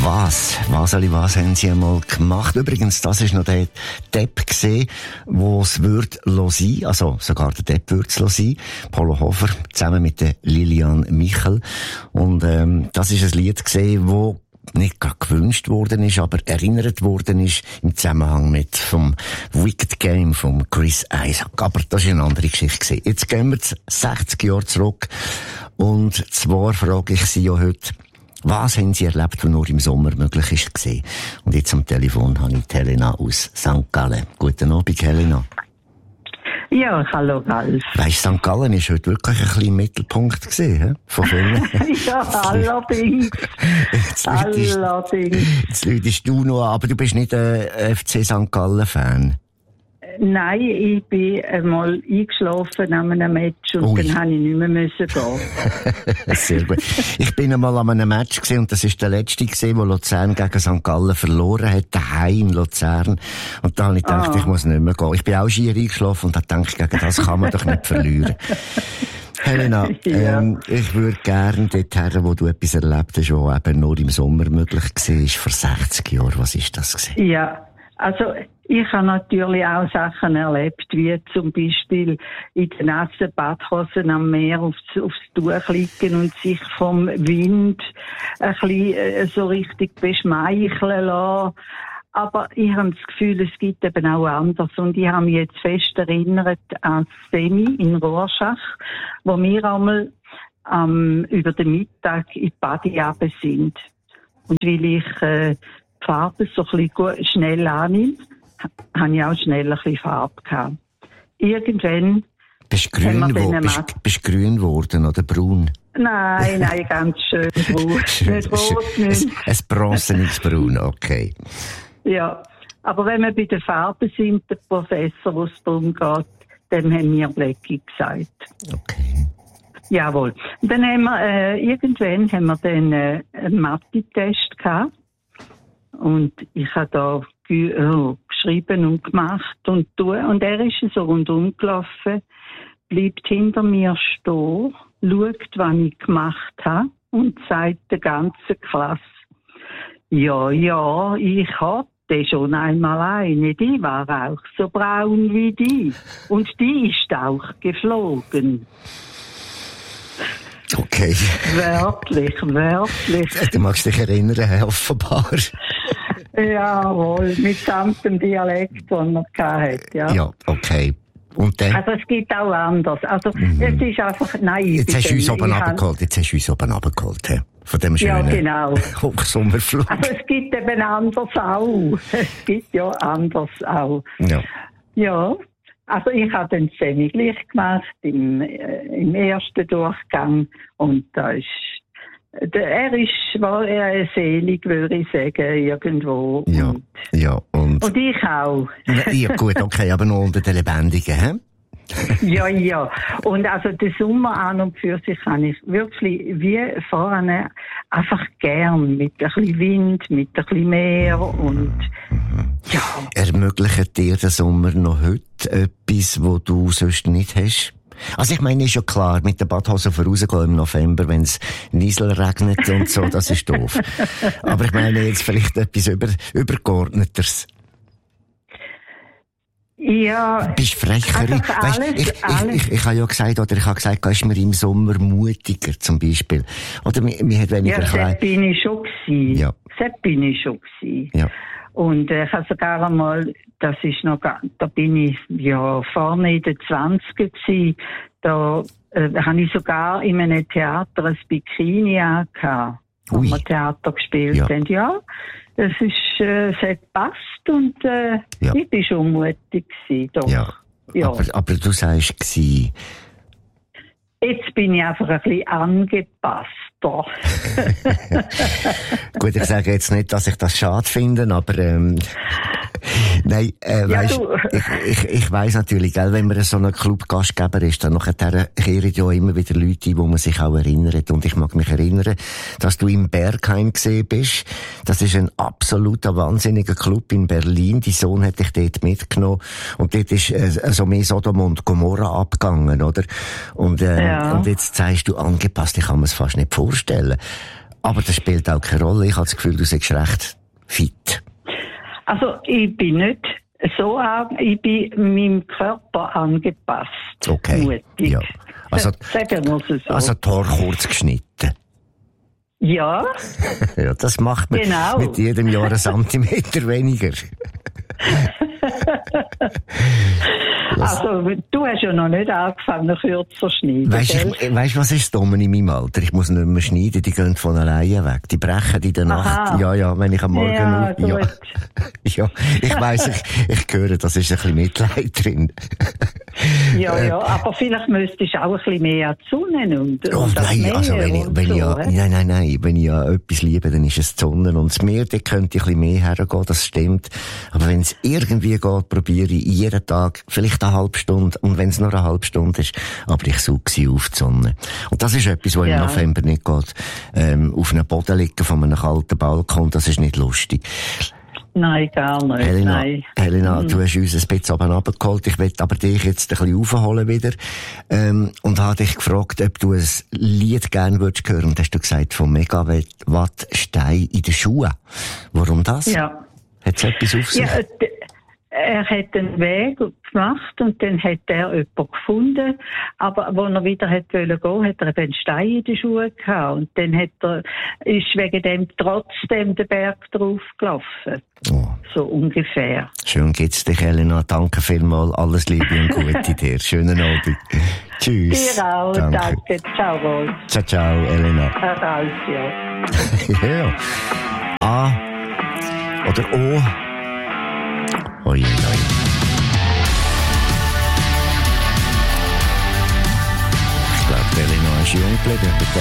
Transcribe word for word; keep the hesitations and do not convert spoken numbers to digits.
Was? Was, alle was haben Sie einmal gemacht? Übrigens, das ist noch der Depp gesehen, wo es wird sein, also sogar der Depp wird es sein. Polo Hofer, zusammen mit der Lilian Michel. Und, ähm, das ist ein Lied gesehen, wo nicht gerade gewünscht worden ist, aber erinnert worden ist im Zusammenhang mit vom Wicked Game von Chris Isaak. Aber das ist eine andere Geschichte gewesen. Jetzt gehen wir sechzig Jahre zurück. Und zwar frage ich Sie ja heute, was haben Sie erlebt, was nur im Sommer möglich ist gewesen? Und jetzt am Telefon habe ich Helena aus Sankt Gallen. Guten Abend, Helena. Ja, hallo Ralf. Weisst, Sankt Gallen ist heute wirklich ein bisschen Mittelpunkt gewesen, von vielen. Ja, allerdings. Jetzt allerdings. Jetzt läutest du noch, aber du bist nicht ein F C Sankt Gallen-Fan. Nein, ich bin einmal eingeschlafen an einem Match und Ui. Dann musste ich nicht mehr müssen gehen. Sehr gut. Ich bin einmal an einem Match gesehen und das ist der letzte gesehen, wo Luzern gegen Sankt Gallen verloren hat, daheim in Luzern. Und da habe ich gedacht, ah. ich muss nicht mehr gehen. Ich bin auch schier eingeschlafen und habe gedacht, gegen das kann man doch nicht verlieren. Helena, ja. ähm, ich würde gerne dorthin, wo du etwas erlebt hast, was eben nur im Sommer möglich war, vor sechzig Jahren. Was ist das gewesen? Ja, also ich habe natürlich auch Sachen erlebt, wie zum Beispiel in den nassen Badhosen am Meer aufs, aufs Tuch liegen und sich vom Wind ein bisschen äh, so richtig beschmeicheln lassen. Aber ich habe das Gefühl, es gibt eben auch anders. Und ich habe mich jetzt fest erinnert an das Semi in Rorschach, wo wir einmal ähm, über den Mittag in die Badi runter sind. Und weil ich äh, die Farbe so ein bisschen gut, schnell annehme, habe ich auch schnell ein bisschen Farbe gehabt. Irgendwann... Bist du grün, wo, bist, bist grün geworden oder braun? Nein, nein, ganz schön braun. Nicht rot, nicht. Ein bronzeniges Braun, okay. Ja, aber wenn wir bei den Farben sind, der Professor, wo es darum geht, dem haben wir Blackie gesagt. Okay. Jawohl. Und dann haben wir, äh, irgendwann haben wir dann äh, einen Mathe-Test gehabt. Und ich habe da oh, geschrieben und gemacht und tun. Und er ist so rundum gelaufen, bleibt hinter mir stehen, schaut, was ich gemacht habe und sagt der ganzen Klasse, ja, ja, ich hatte schon einmal eine, die war auch so braun wie die. Und die ist auch geflogen. Okay. Wörtlich, wörtlich. Du magst dich erinnern, offenbar. Jawohl, mitsamt dem Dialekt, den er hatte, ja. Ja, okay. Und dann? Also es gibt auch anders. Also mhm. es ist einfach, nein. Jetzt hast du uns oben runtergeholt, jetzt hast du uns oben runtergeholt, he? Von dem schönen ja, genau. Hochsommerflug. Also es gibt eben anders auch. Es gibt ja anders auch. Ja. Ja. Also ich habe den Semi gleich gemacht im, äh, im ersten Durchgang und da ist, der, er ist, war eher selig, würde ich sagen, irgendwo. Ja, und, ja, und. Und ich auch. Ja, gut, okay, aber nur unter den Lebendigen, hä? Ja, ja. Und also den Sommer an und für sich habe ich wirklich wie vorne einfach gern mit ein bisschen Wind, mit ein bisschen Meer und ja. Ermöglicht dir der Sommer noch heute etwas, was du sonst nicht hast? Also ich meine, ist ja klar, mit der Badhose vorausgehen im November, wenn es Niesel regnet und so, das ist doof. Aber ich meine jetzt vielleicht etwas über, übergeordneteres. Ja. Du bist frecherin. Also alles, weißt, ich, alles. ich, ich, ich habe ja gesagt, oder ich habe gesagt, ist mir im Sommer mutiger, zum Beispiel. Oder mir, mir hat weniger ja, klein. das bin ich schon gewesen. Ja. Das bin ich schon gewesen. Ja. Und äh, ich habe sogar einmal, das ist noch, da bin ich ja vorne in den Zwanzigern gewesen. Da äh, habe ich sogar in einem Theater ein Bikini angehabt, wo wir Theater gespielt ja. haben. Ja, es ist, äh, es hat gepasst und äh, ja. ich bin schon mutig gewesen, doch. Ja. Ja. Aber, aber du sagst gewesen. Jetzt bin ich einfach ein bisschen angepasst. Doch. Gut, ich sage jetzt nicht, dass ich das schade finde, aber ähm, nein, äh, ja, weißt, ich, ich, ich weiss natürlich, gell, wenn man so ein Club-Gastgeber ist, dann nachher kehren ja immer wieder Leute, wo man sich auch erinnert. Und ich mag mich erinnern, dass du im Bergheim gesehen bist. Das ist ein absoluter wahnsinniger Club in Berlin. Dein Sohn hat dich dort mitgenommen. Und dort ist äh, so mehr Sodom und Gomorra abgegangen, oder? Und, äh, ja. und jetzt sagst du angepasst, ich kann mir es fast nicht vorstellen. Aber das spielt auch keine Rolle. Ich habe das Gefühl, du bist recht fit. Also, ich bin nicht so an, ich bin meinem Körper angepasst. Okay. Mutig. Ja. Also, sagen wir es so. Also, die Haare kurz geschnitten. Ja. Ja, das macht man genau. mit jedem Jahr einen Zentimeter weniger. Also, du hast ja noch nicht angefangen, kürzer zu schneiden. Weißt du, weißt, was ist dumm in meinem Alter? Ich muss nicht mehr schneiden, die gehen von alleine weg. Die brechen in der Nacht. Aha. Ja, ja, wenn ich am Morgen Ja, auf, ja. ja, ich weiss, ich, ich höre, das ist ein bisschen Mitleid drin. Ja, ja, aber vielleicht müsstest du auch ein bisschen mehr an die Sonne und, oh, und nein, Meer also wenn ich, wenn so, ich ja, he? nein, nein, nein, wenn ich ja etwas liebe, dann ist es die Sonne und das Meer, da könnte ich ein bisschen mehr hergehen, das stimmt. Aber wenn es irgendwie geht, probiere ich jeden Tag, vielleicht eine halbe Stunde, und wenn es nur eine halbe Stunde ist, aber ich suche sie auf die Sonne. Und das ist etwas, was ja. im November nicht geht. Ähm, auf einem Boden liegen von einem kalten Balkon, das ist nicht lustig. Nein, gar nicht. Helena, Nein. Helena hm. du hast uns ein bisschen oben runtergeholt. Ich will aber dich jetzt ein bisschen raufholen wieder. Ähm, und habe dich gefragt, ob du ein Lied gerne würdest hören. Und hast du gesagt, von Megawatt Stein in den Schuhen. Warum das? Ja. Hat es etwas auf sich? Ja, d- er hat einen Weg gemacht und dann hat er jemanden gefunden. Aber als er wieder hat wollen gehen, hat er einen Stein in den Schuhen gehabt. Und dann hat er, ist wegen dem trotzdem den Berg draufgelaufen. Oh. So ungefähr. Schön geht's dich, Helena. Danke vielmals. Alles Liebe und Gute dir. Schönen Abend. Tschüss. Dir auch. Danke. Danke. Ciao, Rolf. Ciao, ciao, Helena. Ralf, ja. Ja. A oder O. Oi, oi, oi. Ich glaube, Helena ist jung geblieben.